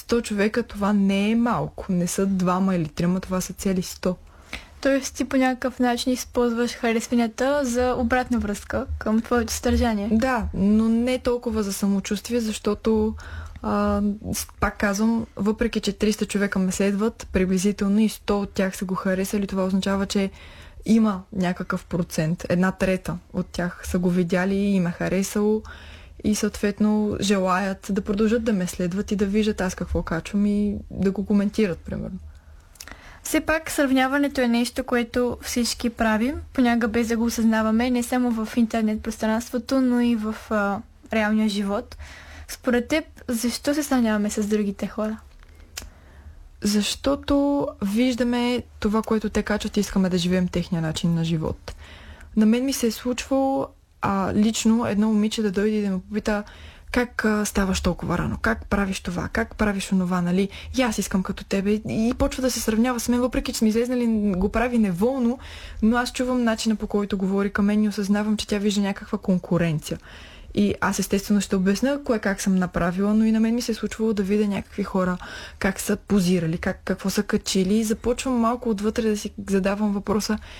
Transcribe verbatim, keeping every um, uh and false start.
сто човека това не е малко. Не са двама или трима, това са цели сто. Тоест ти по някакъв начин използваш харесванията за обратна връзка към твоето съдържание. Да, но не толкова за самочувствие, защото а, пак казвам, въпреки че триста човека ме следват приблизително и сто от тях са го харесали, това означава, че има някакъв процент. Една трета от тях са го видяли и им е харесало и съответно желаят да продължат да ме следват и да виждат аз какво качвам и да го коментират, примерно. Все пак сравняването е нещо, което всички правим, понякога без да го осъзнаваме, не само в интернет пространството, но и в а, реалния живот. Според теб, защо се сравняваме с другите хора? Защото виждаме това, което те качват и искаме да живеем техния начин на живот. На мен ми се е случвало а, лично едно момиче да дойде и да ме попита как а, ставаш толкова рано, как правиш това, как правиш онова, нали? И аз искам като тебе. И почва да се сравнява с мен, въпреки че сме излезнали, го прави неволно, но аз чувам начина, по който говори към мен и осъзнавам, че тя вижда някаква конкуренция. И аз естествено ще обясня кое как съм направила, но и на мен ми се е случвало да видя някакви хора как са позирали, как, какво са качили и започвам малко отвътре да си задавам въпроса